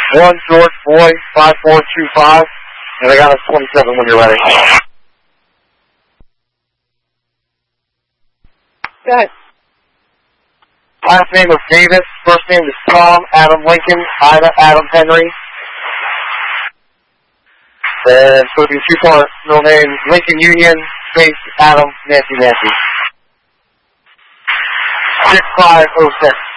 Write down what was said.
1 George Floyd 5425, and I got a 27 when you're ready. Good. Last name of Davis, first name is Tom Adam Lincoln, Ida Adam Henry. And so the two-part middle name, Lincoln Union, space Adam Nancy Nancy. 6506.